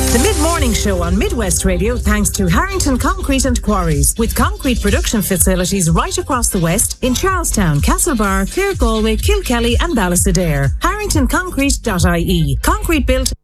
The mid-morning show on Midwest Radio thanks to Harrington Concrete and Quarries, with concrete production facilities right across the West in Charlestown, Castlebar, Clare, Galway, Kilkelly and Ballysadare. HarringtonConcrete.ie. Concrete built